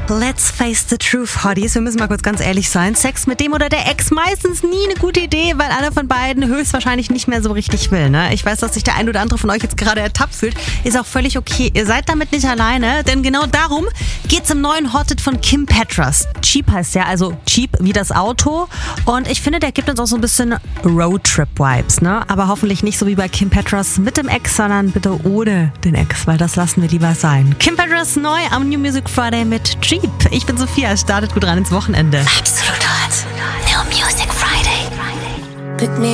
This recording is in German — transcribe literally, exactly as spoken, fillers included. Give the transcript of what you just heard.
Let's face the truth, Hotties. Wir müssen mal kurz ganz ehrlich sein. Sex mit dem oder der Ex meistens nie eine gute Idee, weil einer von beiden höchstwahrscheinlich nicht mehr so richtig will. Ne? Ich weiß, dass sich der ein oder andere von euch jetzt gerade ertappt fühlt. Ist auch völlig okay. Ihr seid damit nicht alleine, denn genau darum geht's im neuen Hot-Hit von Kim Petras. Cheap heißt ja, also cheap wie das Auto. Und ich finde, der gibt uns auch so ein bisschen Roadtrip-Vibes. Ne? Aber hoffentlich nicht so wie bei Kim Petras mit dem Ex, sondern bitte ohne den Ex, weil das lassen wir lieber sein. Kim Petras neu am New Music Friday mit Cheap. Ich bin Sophia, startet gut rein ins Wochenende. Absolut Hot. New Music Friday. Pick me